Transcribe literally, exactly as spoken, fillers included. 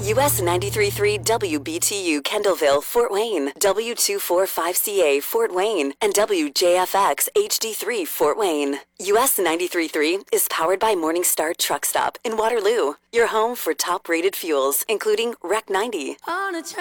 U S ninety-three point three W B T U Kendallville, Fort Wayne, W two forty-five C A Fort Wayne, and W J F X H D three Fort Wayne. U S ninety-three point three is powered by Morningstar Truck Stop in Waterloo, your home for top-rated fuels, including R E C ninety. On a